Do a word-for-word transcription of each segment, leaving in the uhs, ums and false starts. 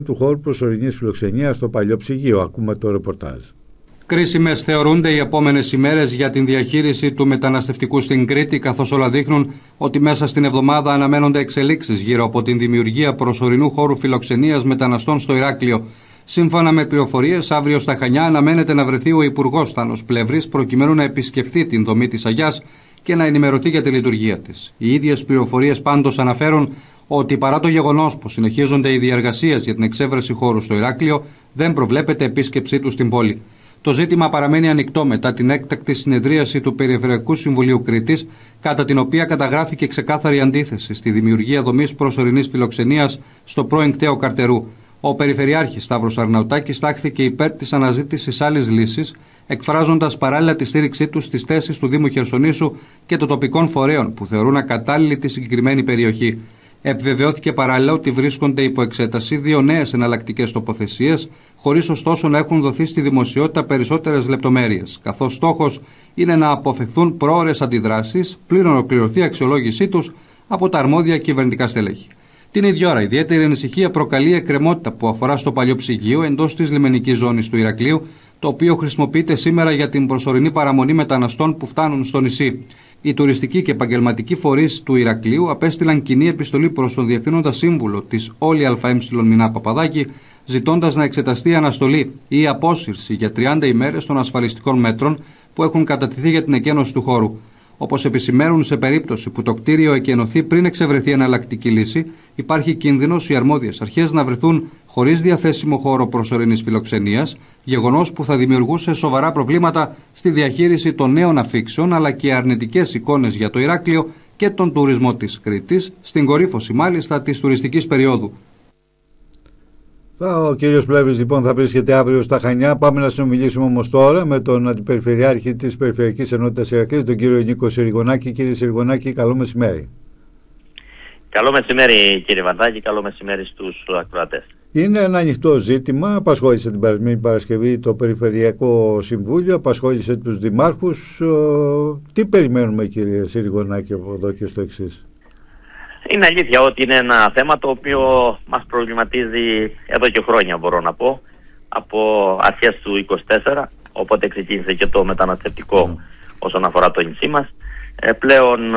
του χώρου προσωρινής φιλοξενίας στο παλιό ψυγείο. Ακούμε το ρεπορτάζ. Κρίσιμες θεωρούνται οι επόμενες ημέρες για την διαχείριση του μεταναστευτικού στην Κρήτη, καθώς όλα δείχνουν ότι μέσα στην εβδομάδα αναμένονται εξελίξεις γύρω από την δημιουργία προσωρινού χώρου φιλοξενίας μεταναστών στο Ηράκλειο. Σύμφωνα με πληροφορίες, αύριο στα Χανιά αναμένεται να βρεθεί ο Υπουργός Θάνος Πλεύρης προκειμένου να επισκεφθεί την δομή της Αγιάς και να ενημερωθεί για τη λειτουργία της. Οι ίδιες πληροφορίες πάντως αναφέρουν ότι παρά το γεγονός που συνεχίζονται οι διεργασίες για την εξέβρεση χώρου στο Ηράκλειο, δεν προβλέπεται επίσκεψή του στην πόλη. Το ζήτημα παραμένει ανοιχτό μετά την έκτακτη συνεδρίαση του Περιφερειακού Συμβουλίου Κρήτης, κατά την οποία καταγράφηκε ξεκάθαρη αντίθεση στη δημιουργία δομής προσωρινής φιλοξενίας στο πρώην κτέο Καρτερού. Ο Περιφερειάρχης Σταύρος Αρναουτάκης τάχθηκε υπέρ της αναζήτησης άλλης λύσης, εκφράζοντας παράλληλα τη στήριξή του στις θέσεις του Δήμου Χερσονήσου και των τοπικών φορέων που θεωρούν ακατάλληλη τη συγκεκριμένη περιοχή. Επιβεβαιώθηκε παράλληλα ότι βρίσκονται υπό εξέταση δύο νέες εναλλακτικές τοποθεσίες, χωρίς ωστόσο να έχουν δοθεί στη δημοσιότητα περισσότερες λεπτομέρειες, καθώς στόχος είναι να αποφευχθούν πρόωρες αντιδράσεις, πλην ολοκληρωθεί η αξιολόγησή τους από τα αρμόδια κυβερνητικά στελέχη. Την ίδια ώρα, ιδιαίτερη ανησυχία προκαλεί η εκκρεμότητα που αφορά στο παλιό ψυγείο εντός της λιμενικής ζώνης του Ηρακλείου, το οποίο χρησιμοποιείται σήμερα για την προσωρινή παραμονή μεταναστών που φτάνουν στο νησί. Οι τουριστικοί και επαγγελματικοί φορείς του Ηρακλείου απέστειλαν κοινή επιστολή προς τον Διευθύνοντα Σύμβουλο της Όλη ΑΕ Μινά Παπαδάκη, ζητώντας να εξεταστεί η αναστολή ή η απόσυρση για τριάντα ημέρες των ασφαλιστικών μέτρων που έχουν κατατεθεί για την εκένωση του χώρου. Όπως επισημαίνουν, σε περίπτωση που το κτίριο εκενωθεί πριν εξευρεθεί εναλλακτική λύση, υπάρχει κίνδυνος οι αρμόδιες αρχές να βρεθούν χωρίς διαθέσιμο χώρο προσωρινής φιλοξενίας, γεγονός που θα δημιουργούσε σοβαρά προβλήματα στη διαχείριση των νέων αφίξεων αλλά και αρνητικές εικόνες για το Ηράκλειο και τον τουρισμό της Κρήτης, στην κορύφωση μάλιστα της τουριστικής περίοδου. Ο κύριος Πλεύρης λοιπόν θα βρίσκεται αύριο στα Χανιά. Πάμε να συνομιλήσουμε όμως τώρα με τον Αντιπεριφερειάρχη της Περιφερειακής Ενότητας Ηρακλείου, τον κύριο Νίκο Συριγωνάκη. Κύριε Συριγωνάκη, καλό μεσημέρι. Καλό μεσημέρι κύριε Βαντάκη, καλό μεσημέρι στους ακροατές. Είναι ένα ανοιχτό ζήτημα. Απασχόλησε την περασμένη Παρασκευή το Περιφερειακό Συμβούλιο, απασχόλησε τους δημάρχους. Τι περιμένουμε κύριε Συριγωνάκη από εδώ και στο εξής? Είναι αλήθεια ότι είναι ένα θέμα το οποίο μας προβληματίζει εδώ και χρόνια, μπορώ να πω, από αρχές του είκοσι τέσσερα, οπότε ξεκίνησε και το μεταναστευτικό mm. όσον αφορά το νησί μας. Ε, πλέον ε,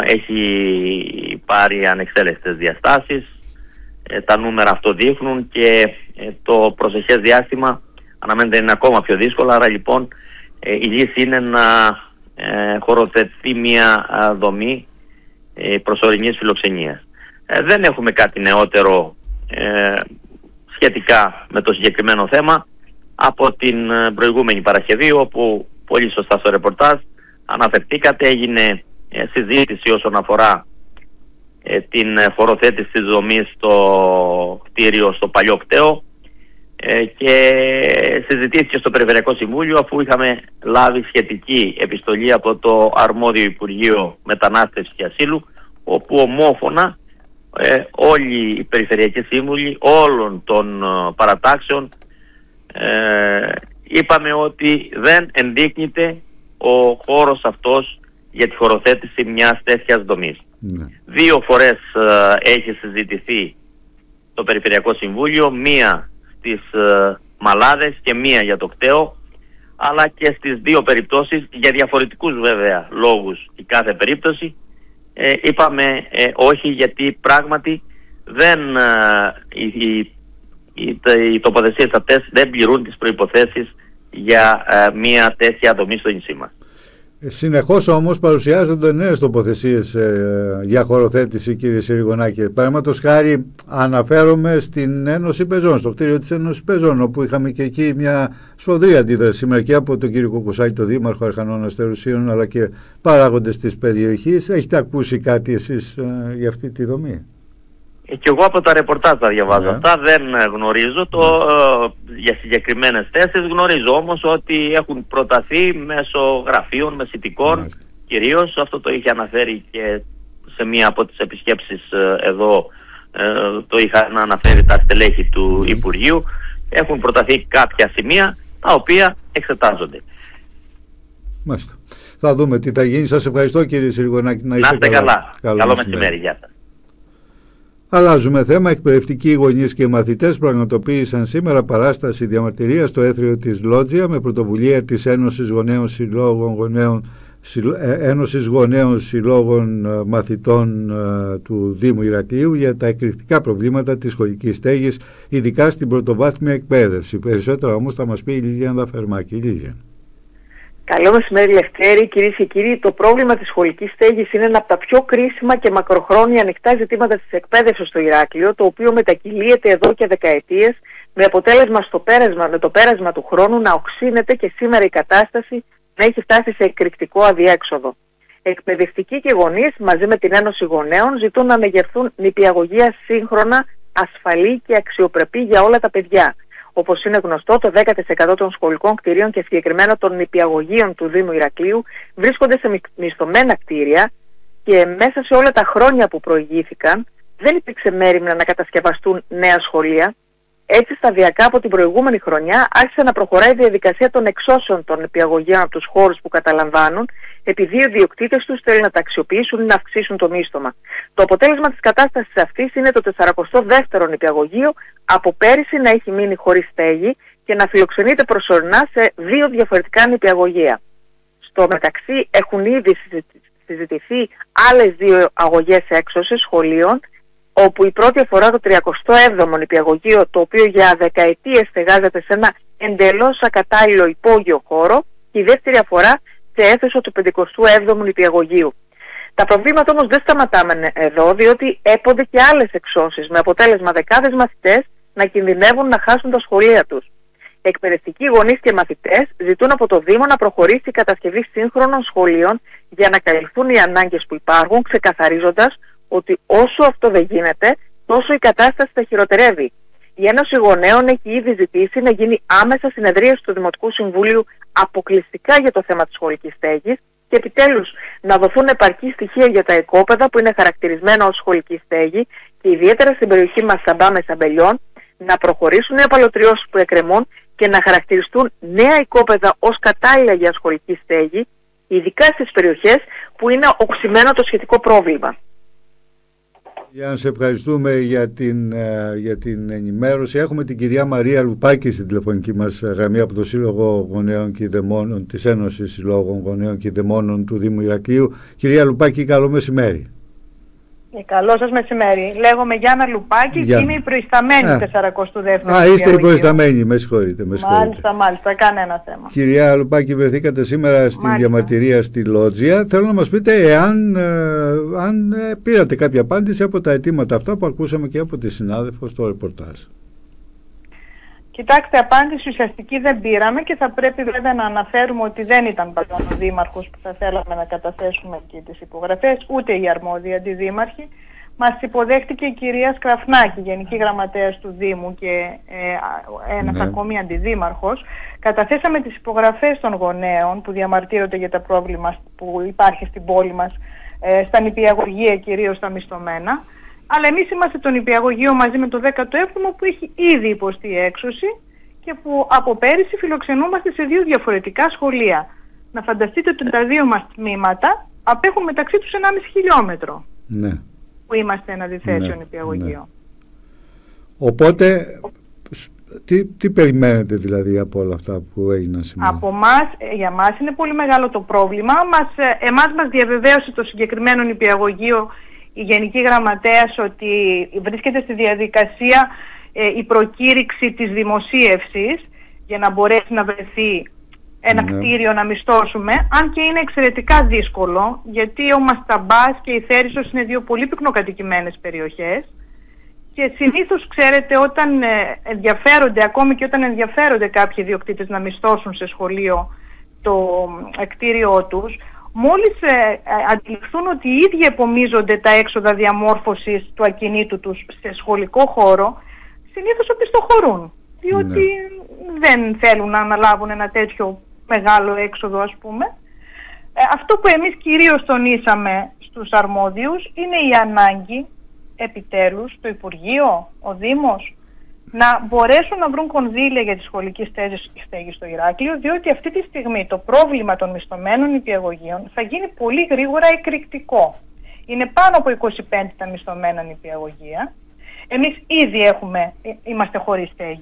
έχει πάρει ανεξέλεγκτες διαστάσεις, ε, τα νούμερα αυτό δείχνουν και ε, το προσεχές διάστημα αναμένεται είναι ακόμα πιο δύσκολο, άρα λοιπόν ε, η λύση είναι να ε, χωροθετεί μια ε, δομή προσωρινής φιλοξενίας. Ε, δεν έχουμε κάτι νεότερο ε, σχετικά με το συγκεκριμένο θέμα από την προηγούμενη Παρασκευή, όπου πολύ σωστά στο ρεπορτάζ αναφερθήκατε, έγινε ε, συζήτηση όσον αφορά ε, την χωροθέτηση της δομής στο κτίριο στο παλιό κτέο ε, και συζητήθηκε στο Περιφερειακό Συμβούλιο, αφού είχαμε λάβει σχετική επιστολή από το αρμόδιο Υπουργείο Μετανάστευσης και Ασύλου, όπου ομόφωνα ε, όλοι οι Περιφερειακοί Σύμβουλοι όλων των ε, παρατάξεων ε, είπαμε ότι δεν ενδείκνυται ο χώρος αυτός για τη χωροθέτηση μιας τέτοιας δομής. Ναι. Δύο φορές ε, έχει συζητηθεί το Περιφερειακό Συμβούλιο, μία στις ε, Μαλάδες και μία για το κτέο, αλλά και στις δύο περιπτώσεις, για διαφορετικούς βέβαια λόγους η κάθε περίπτωση, ε, είπαμε ε, όχι, γιατί πράγματι δεν, ε, οι, οι, οι, οι τοποθεσίες αυτές δεν πληρούν τις προϋποθέσεις για ε, μια τέτοια δομή στο νησί μας. Συνεχώς όμως παρουσιάζονται νέες τοποθεσίες ε, για χωροθέτηση, κύριε Συριγωνάκη. Παραδείγματος χάρη αναφέρομαι στην Ένωση Πεζών, στο κτίριο της Ένωσης Πεζών, όπου είχαμε και εκεί μια σφοδρή αντίδραση σήμερα και από τον κύριο Κοκκουσάκη, τον Δήμαρχο Αρχανών Αστερουσίων, αλλά και παράγοντες της περιοχής. Έχετε ακούσει κάτι εσείς ε, για αυτή τη δομή? Και εγώ από τα ρεπορτάζ τα διαβάζω. Yeah. Αυτά δεν γνωρίζω το, yeah. ε, για συγκεκριμένες θέσεις. Γνωρίζω όμως ότι έχουν προταθεί μέσω γραφείων, μεσητικών, yeah. κυρίως. Αυτό το είχε αναφέρει και σε μία από τις επισκέψεις ε, εδώ, ε, το είχαν αναφέρει τα στελέχη του mm. Υπουργείου. Έχουν προταθεί κάποια σημεία τα οποία εξετάζονται. Μάλιστα. Θα δούμε τι θα γίνει. Σας ευχαριστώ κύριε Συριγωνάκη. Να είστε καλά. καλά. Καλό μεσημέρι. Γεια σας. Αλλάζουμε θέμα. Εκπαιδευτικοί γονείς και μαθητές πραγματοποίησαν σήμερα παράσταση διαμαρτυρίας στο έθριο της Λότζια με πρωτοβουλία της Ένωσης Γονέων Συλλόγων Γονέων Ένωσης Γονέων Συλλόγων Μαθητών του Δήμου Ηρακλείου για τα εκρηκτικά προβλήματα της σχολικής στέγης, ειδικά στην πρωτοβάθμια εκπαίδευση. Περισσότερα όμως θα μας πει η Λίλια Φερμάκη. Λίλια. Καλό μεσημέρι, Λευτέρη. Κυρίες και κύριοι, το πρόβλημα της σχολικής στέγης είναι ένα από τα πιο κρίσιμα και μακροχρόνια ανοιχτά ζητήματα της εκπαίδευσης στο Ηράκλειο, το οποίο μετακυλίεται εδώ και δεκαετίες, με αποτέλεσμα στο πέρασμα, με το πέρασμα του χρόνου να οξύνεται και σήμερα η κατάσταση να έχει φτάσει σε εκρηκτικό αδιέξοδο. Εκπαιδευτικοί και γονείς μαζί με την Ένωση Γονέων ζητούν να μεγερθούν νηπιαγωγεία σύγχρονα, ασφαλή και αξιοπρεπή για όλα τα παιδιά. Όπως είναι γνωστό, το δέκα τοις εκατό των σχολικών κτηρίων και συγκεκριμένα των νηπιαγωγείων του Δήμου Ηρακλείου βρίσκονται σε μισθωμένα κτίρια και μέσα σε όλα τα χρόνια που προηγήθηκαν δεν υπήρξε μέριμνα να κατασκευαστούν νέα σχολεία. Έτσι, σταδιακά από την προηγούμενη χρονιά άρχισε να προχωράει η διαδικασία των εξώσεων των νηπιαγωγείων από τους χώρους που καταλαμβάνουν, επειδή οι ιδιοκτήτες τους θέλουν να τα αξιοποιήσουν ή να αυξήσουν το μίστομα. Το αποτέλεσμα της κατάστασης αυτής είναι το τεσσαρακοστό δεύτερο νηπιαγωγείο από πέρυσι να έχει μείνει χωρίς στέγη και να φιλοξενείται προσωρινά σε δύο διαφορετικά νηπιαγωγεία. Στο μεταξύ έχουν ήδη συζητηθεί άλλες δύο αγωγές έξωσης σχολείων, όπου η πρώτη αφορά το τριακοστό έβδομο νηπιαγωγείο, το οποίο για δεκαετίες στεγάζεται σε ένα εντελώς ακατάλληλο υπόγειο χώρο, και η δεύτερη αφορά σε αίθουσα του πενηκοστού έβδομου νηπιαγωγείου. Τα προβλήματα όμως δεν σταματάμε εδώ, διότι έπονται και άλλες εξώσεις, με αποτέλεσμα δεκάδες μαθητές να κινδυνεύουν να χάσουν τα σχολεία τους. Εκπαιδευτικοί γονείς και μαθητές ζητούν από το Δήμο να προχωρήσει η κατασκευή σύγχρονων σχολείων για να καλυφθούν οι ανάγκες που υπάρχουν, ξεκαθαρίζοντας ότι όσο αυτό δεν γίνεται, τόσο η κατάσταση θα χειροτερεύει. Η Ένωση Γονέων έχει ήδη ζητήσει να γίνει άμεσα συνεδρίαση του Δημοτικού Συμβουλίου αποκλειστικά για το θέμα της σχολικής στέγης και επιτέλους να δοθούν επαρκή στοιχεία για τα οικόπεδα που είναι χαρακτηρισμένα ως σχολική στέγη και ιδιαίτερα στην περιοχή μας Σαμπά με Σαμπελιών να προχωρήσουν οι απαλωτριώσεις που εκκρεμούν και να χαρακτηριστούν νέα οικόπεδα ως κατάλληλα για σχολική στέγη, ειδικά στις περιοχές που είναι οξυμένο το σχετικό πρόβλημα. Για σε ευχαριστούμε για την, για την ενημέρωση. Έχουμε την κυρία Μαρία Λουπάκη στην τηλεφωνική μας γραμμή από το Σύλλογο Γονέων και Ιδεμόνων της Ένωσης Συλλόγων Γονέων και Ιδεμόνων του Δήμου Ηρακλείου. Κυρία Λουπάκη, καλό μεσημέρι. Καλό σας μεσημέρι. Λέγομαι Γιάννα Λουπάκη Για... και είμαι η προϊσταμένη του τεσσαρακοστού δεύτερου. Α, είστε η προϊσταμένη, με συγχωρείτε. Με συγχωρείτε. Μάλιστα, μάλιστα, κανένα θέμα. Κυρία Λουπάκη, βρεθήκατε σήμερα στην μάλιστα. διαμαρτυρία στη Λότζια. Θέλω να μας πείτε εάν ε, αν, ε, πήρατε κάποια απάντηση από τα αιτήματα αυτά που ακούσαμε και από τη συνάδελφο στο ρεπορτάζ. Κοιτάξτε, απάντηση ουσιαστική δεν πήραμε και θα πρέπει βέβαια να αναφέρουμε ότι δεν ήταν παρόν ο δήμαρχος που θα θέλαμε να καταθέσουμε εκεί τις υπογραφές, ούτε οι αρμόδιοι αντιδήμαρχοι. Μας υποδέχτηκε η κυρία Σκραφνάκη, Γενική Γραμματέας του Δήμου και ε, ένας ναι. ακόμη αντιδήμαρχος. Καταθέσαμε τις υπογραφές των γονέων που διαμαρτύρονται για τα πρόβλημα που υπάρχει στην πόλη μας, ε, στα νηπιαγωγεία, κυρίως στα μισθωμένα. Αλλά εμείς είμαστε το νηπιαγωγείο μαζί με το δέκατο έβδομο που έχει ήδη υποστεί έξωση και που από πέρυσι φιλοξενούμαστε σε δύο διαφορετικά σχολεία. Να φανταστείτε ότι τα δύο μας τμήματα απέχουν μεταξύ τους ενάμιση χιλιόμετρο. Ναι. Που είμαστε ένα διθέσιο ναι, νηπιαγωγείο. Ναι. Οπότε, τι, τι περιμένετε δηλαδή από όλα αυτά που έγιναν σήμερα? Από μας, για μας είναι πολύ μεγάλο το πρόβλημα. Μας, εμάς μας διαβεβαίωσε το συγκεκριμένο νηπιαγωγείο η Γενική Γραμματέας ότι βρίσκεται στη διαδικασία ε, η προκήρυξη της δημοσίευσης για να μπορέσει να βρεθεί ένα ναι. κτίριο να μισθώσουμε, αν και είναι εξαιρετικά δύσκολο, γιατί ο Μασταμπάς και η Θέρισος είναι δύο πολύ πυκνοκατοικημένες περιοχές και συνήθως, ξέρετε, όταν ε, ενδιαφέρονται, ακόμη και όταν ενδιαφέρονται κάποιοι ιδιοκτήτες να μισθώσουν σε σχολείο το ε, κτίριό τους, μόλις ε, ε, αντιληφθούν ότι οι ίδιοι επομίζονται τα έξοδα διαμόρφωσης του ακινήτου τους σε σχολικό χώρο, συνήθως οπισθοχωρούν, διότι ναι. δεν θέλουν να αναλάβουν ένα τέτοιο μεγάλο έξοδο, ας πούμε. Ε, αυτό που εμείς κυρίως τονίσαμε στους αρμόδιους είναι η ανάγκη, επιτέλους, το Υπουργείο, ο Δήμος, να μπορέσουν να βρουν κονδύλια για τη σχολική στέγη στο Ηράκλειο, διότι αυτή τη στιγμή το πρόβλημα των μισθωμένων νηπιαγωγείων θα γίνει πολύ γρήγορα εκρηκτικό. Είναι πάνω από είκοσι πέντε τα μισθωμένα νηπιαγωγεία Εμείς ήδη έχουμε, είμαστε χωρίς στέγη.